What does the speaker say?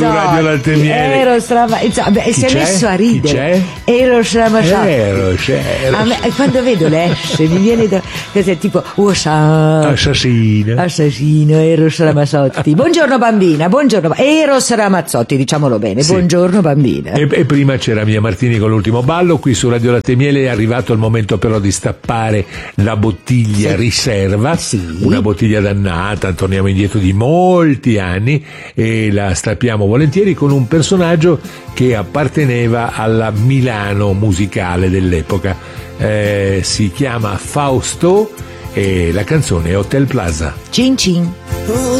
Radio Latte e Miele. Eros Ramazzotti, si è messo a ridere. Eros Ramazzotti. Quando vedo l'S mi viene da cos'è, tipo assassino Eros Ramazzotti. Buongiorno bambina, buongiorno Eros Ramazzotti, diciamolo bene. Sì. Buongiorno bambina. E prima c'era Mia Martini con l'ultimo ballo. Qui su Radio Latte e Miele è arrivato il momento però di stappare la bottiglia riserva. Sì. Una bottiglia dannata, torniamo indietro di molti anni e la stappiamo volentieri con un personaggio che apparteneva alla Milano musicale dell'epoca. Si chiama Fausto e la canzone è Hotel Plaza. Cin cin.